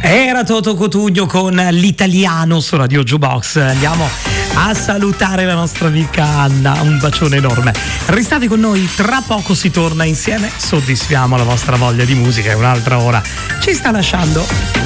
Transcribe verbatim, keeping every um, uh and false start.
Era Toto Cotugno con l'italiano su Radio Jukebox. Andiamo a salutare la nostra amica Anna, un bacione enorme. Restate con noi, tra poco si torna insieme, soddisfiamo la vostra voglia di musica e un'altra ora ci sta lasciando.